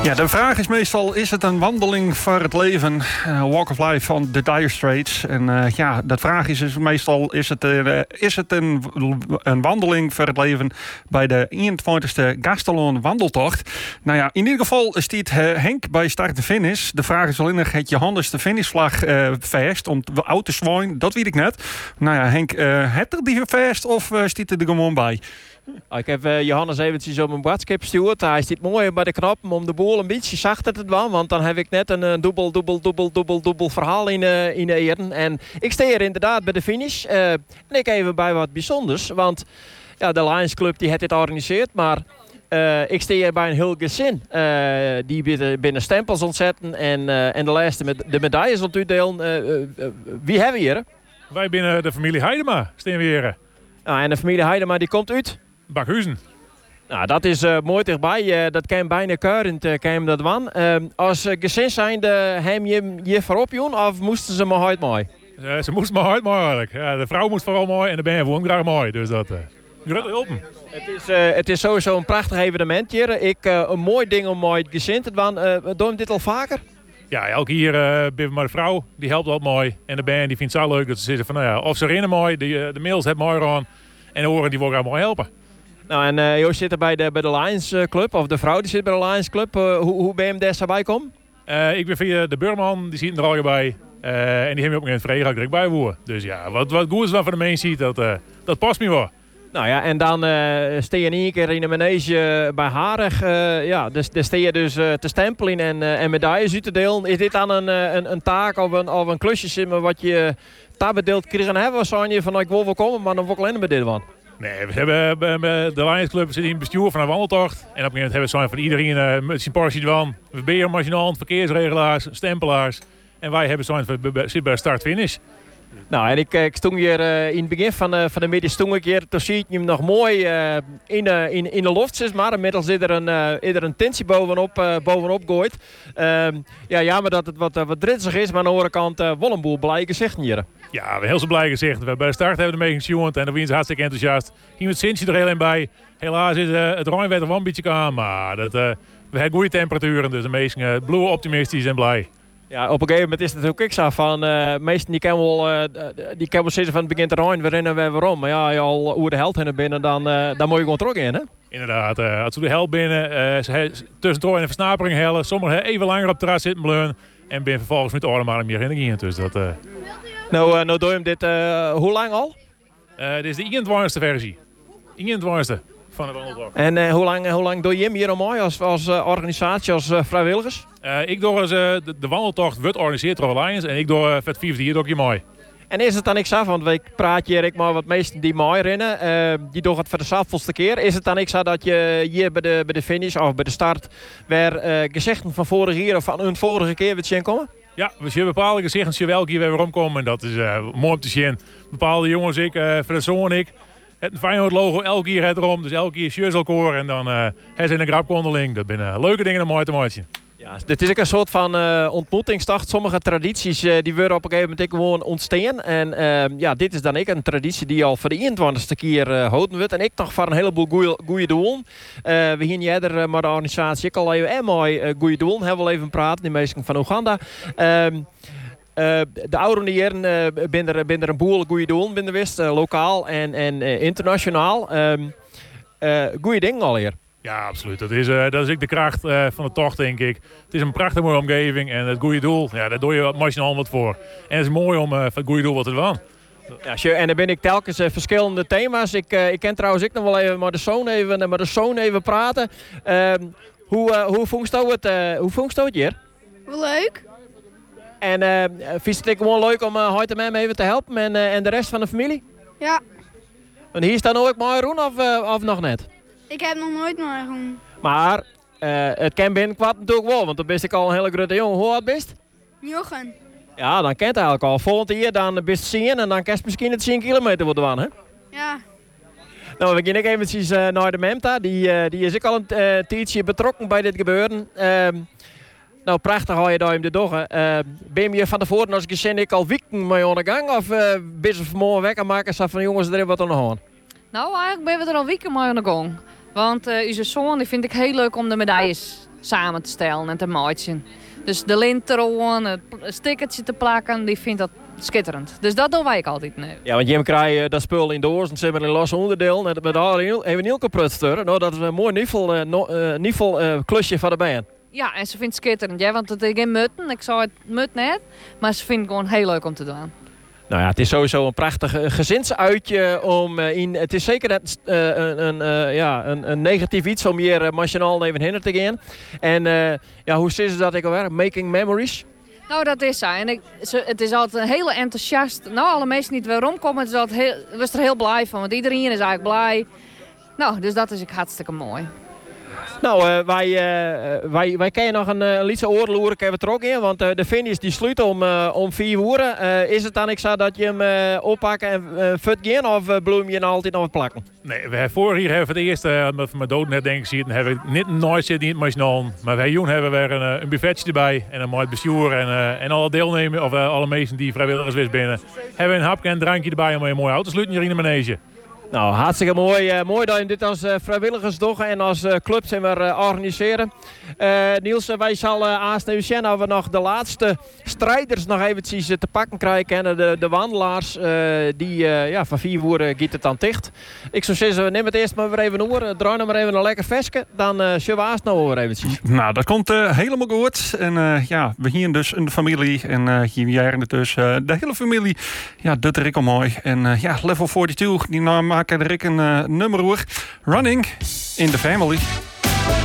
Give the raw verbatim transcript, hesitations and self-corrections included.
Ja, de vraag is meestal, is het een wandeling voor het leven? Uh, Walk of Life van The Dire Straits. En uh, ja, de vraag is dus meestal, is het, uh, is het een, een wandeling voor het leven bij de eenentwintigste Gastelon wandeltocht? Nou ja, in ieder geval stiet uh, Henk bij start de finish. De vraag is alleen nog, het Johannes de finishvlag uh, vast om de auto te zwaaien? Dat weet ik net. Nou ja, Henk, uh, heb er die vast of uh, stiet er gewoon bij? Ik heb uh, Johannes eventjes op mijn WhatsApp gestuurd. Hij zit mooi bij de knoppen om de boel een beetje zachter te doen. Want dan heb ik net een uh, dubbel, dubbel, dubbel, dubbel, dubbel verhaal in, uh, in de eren. En ik sta hier inderdaad bij de finish. Uh, en ik even bij wat bijzonders. Want ja, de Lions Club die heeft dit georganiseerd. Maar uh, ik sta hier bij een heel gezin. Uh, die binnen, binnen stempels ontzetten. En, uh, en de laatste met de medailles ontdelen. Uh, uh, uh, wie hebben we hier? Wij binnen de familie Heidema staan we hier. Nou, en de familie Heidema die komt uit? Bakhuizen. Nou, dat is uh, mooi dichtbij. Uh, dat kan bijna keurend uh, kan dat van. Uh, als uh, gezin zijnde, hem je je voorop doen of moesten ze maar hard mooi? Uh, ze moesten maar hard mooi eigenlijk. Ja, de vrouw moest vooral mooi en de ben gewoon graag mooi. Dus dat uh, grote hulpen. Het is, uh, het is sowieso een prachtig evenement hier. Ik, uh, een mooi ding om mooi gezin te doen. Uh, doen we dit al vaker? Ja, elke keer uh, ben maar de vrouw, die helpt altijd mooi. En de band die vindt het zo leuk dat ze zeggen van nou ja, of ze rennen mooi, de, uh, de mails hebben mooi aan. En de oren die willen graag mooi helpen. Nou, en uh, Joost zit er bij de, bij de Lions Club, of de vrouw die zit bij de Lions Club. Uh, hoe, hoe ben je hem daarbij komen? Uh, ik ben via de buurman, die zit er al bij. Uh, en die heeft me op een vrij direct bijvoeren. Dus ja, wat, wat goed is wat voor de mens ziet, dat, uh, dat past me wel. Nou ja, en dan uh, sta je in één keer in de manege bij Harig. Uh, ja, dus, daar sta je dus uh, te stempelen en, uh, en medailles uit te delen. Is dit dan een, een, een taak of een, of een klusje wat je daar bedeeld krijgen hebben? Of zou je van, nou, ik wil wel komen, maar dan wil ik alleen maar dit van? Nee, we hebben bij de Lions Club zit in het bestuur van een wandeltocht. En op een gegeven moment hebben we van iedereen uh, met zijn portie van. We beheer machinaal, verkeersregelaars, stempelaars. En wij hebben zo'n zit bij start-finish. Nou, en ik, ik stond hier uh, in het begin van de, van de middag stond ik hier. Toen zie je hem nog mooi uh, in, de, in, in de loft, zeg maar. Inmiddels zit er een, uh, is er een tentje bovenop, uh, bovenop gooit. Uh, ja, jammer dat het wat, uh, wat dritsig is, maar aan de andere kant uh, wel een boel blije gezichten hier. Ja, we hebben heel veel blij gezicht. We bij de start hebben we ermee gesjoend en dan zijn ze hartstikke enthousiast. Ging met Sintje er heel in bij. Helaas is uh, het ruimwetter wel een beetje aan, maar dat, uh, we hebben goede temperaturen. Dus de meesten uh, bloeien optimistisch en blij. Ja, op een gegeven moment is het ook ik zo van, uh, meesten die kennen wel, uh, die kennen wel zitten van het begin te rijden, we rennen we waarom. Maar ja, als je al hoe de held in binnen, dan, uh, dan moet je gewoon terug in, hè? Inderdaad, uh, als we de held binnen, uh, ze tussendoor in de versnapering hellen, sommigen even langer op het terras zitten bleun en ben vervolgens met de orde maar meer in. Dus dat. Uh... Nou, uh, nou doe je hem dit, uh, hoe lang al? Uh, dit is de eenentwintigste versie. eenentwintigste van de wandeltocht. En uh, hoe, lang, hoe lang doe je hem hier al mooi als, als uh, organisatie, als uh, vrijwilligers? Uh, ik doe als, uh, de, de wandeltocht wordt georganiseerd door Lions en ik doe uh, het vijfde hier ook je mooi. En is het dan niks af, want ik praat hier ik maar wat meesten die mooi rennen, uh, die doen het voor de zoveelste keer. Is het dan niks zo dat je hier bij de, bij de finish of bij de start weer uh, gezichten van vorige keer of van een vorige keer weer zien komen? Ja, we zien bepaalde gezichten welke keer weer omkomen en dat is uh, mooi om te zien. Bepaalde jongens, ik, uh, voor de zoon en ik. Het Feyenoord logo elke keer het erom, dus elke keer shirtselkoor en dan uh, het in een grapkondeling. Dat zijn uh, leuke dingen om mooi te maken. Ja, dit is ook een soort van uh, ontmoetingsdag. Sommige tradities uh, die worden op een gegeven moment gewoon ontstaan. En uh, ja, dit is dan ook een traditie die al voor de eenentwintigste keer uh, houden wordt. En ik toch voor een heleboel goede doelen. Uh, we hier jij er maar de organisatie ik al even en mooi uh, goede doelen. Hebben we al even praten, die mensen van Oeganda. Uh, Uh, de oudere jaren uh, binnen er, ben er een boel goede doelen binnen wist, uh, lokaal en, en uh, internationaal. Um, uh, goeie dingen al hier. Ja, absoluut. Dat is, uh, dat is ook de kracht uh, van de tocht, denk ik. Het is een prachtige mooie omgeving en het goede doel, ja, daar doe je machinaal wat voor. En het is mooi om uh, van het goede doel wat te doen. Ja, en dan ben ik telkens uh, verschillende thema's. Ik, uh, ik ken trouwens ik nog wel even met de zoon even, met de zoon even praten. Uh, hoe uh, hoe vondst je het, uh, hoe vondst je het hier? Leuk. En uh, vind je het gewoon leuk om uh, heute met me even te helpen en, uh, en de rest van de familie? Ja. En hier staat ook mooi roen of, uh, of nog net? Ik heb nog nooit maar roen. Maar uh, het kan binnenkort natuurlijk wel, want dan ben ik al een hele grote jongen. Hoe oud bist? Jochen. Ja, dan kent hij eigenlijk al. Volgend jaar dan bist je zien en dan kan je misschien het tien kilometer worden aan, hè? Ja. Nou, we gaan ook eventjes uh, naar de Memta. Die, uh, die is ook al een uh, tijdje betrokken bij dit gebeuren. Uh, Nou, prachtig hou je daar in de doggen. Uh, ben je van tevoren als gezin ik al weken mee aan de gang? Of uh, ben je vanmorgen weg en maken ze van jongens er wat aan de hand? Nou, eigenlijk ben we er al weken mee aan de gang. Want uh, onze zoon die vind ik heel leuk om de medailles samen te stellen en te maken. Dus de lint eraan, het stickertje te plakken, die vindt dat schitterend. Dus dat doen wij ook altijd. Nee. Ja, want je krijgt uh, dat spul in doos en ze hebben een losse onderdeel. En met daar even heel kapot sturen. Nou, dat is een mooi nievel, uh, no, uh, nievel uh, klusje van de band. Ja, en ze vindt het schitterend. Ja, want het is geen mutten. Ik zou het mut net. Maar ze vindt het gewoon heel leuk om te doen. Nou ja, het is sowieso een prachtig uh, gezinsuitje. Om, uh, in, het is zeker net, uh, een, een, uh, ja, een, een negatief iets om hier uh, machinaal even heen te gaan. En uh, ja, hoe is dat ik alweer? Making memories? Nou, dat is zo. En ik, ze, het is altijd een hele enthousiast. Nou, alle mensen die waarom komen, het is altijd heel, we zijn er heel blij van. Want iedereen is eigenlijk blij. Nou, dus dat is ook hartstikke mooi. Nou, uh, wij, uh, wij, wij kunnen nog een uh, lietse oorloer even terug in, want uh, de finish die sluit om, uh, om vier uur. Uh, is het dan ik zo dat je hem uh, oppakken en uh, fut gaan of uh, bloem je hem altijd nog wat plakken? Nee, we hebben vorig jaar hebben we voor het eerst, uh, met mijn dood net denk ik zitten, hebben we niet nooit zitten in het machinaal. Maar wij jongen hebben we een, uh, een buffetje erbij en een mooi bestuur en, uh, en alle deelnemers, of uh, alle mensen die vrijwilligers wist binnen, hebben we een hapje en een drankje erbij om een mooie auto te sluiten hier in de manege. Nou, hartstikke mooi. Uh, mooi dat je dit als uh, vrijwilligers doen en als uh, club zijn we uh, organiseren. Uh, Niels, uh, wij zullen uh, aanstaan zien of we nog de laatste strijders nog eventjes uh, te pakken krijgen. En de, de wandelaars, uh, die uh, ja, van vier uur uh, gaat het dan dicht. Ik zou zeggen, neem het eerst maar weer even over. Uh, draai nog maar even een lekker vestje. Dan uh, zullen we haast nog weer eventjes. Nou, dat komt uh, helemaal goed. En uh, ja, we hier dus in de familie. En uh, hier jaren dus uh, de hele familie. Ja, dat is ook mooi. En uh, ja, level tweeënveertig, die nou maken er ik een uh, nummer hoor. Running in the Family.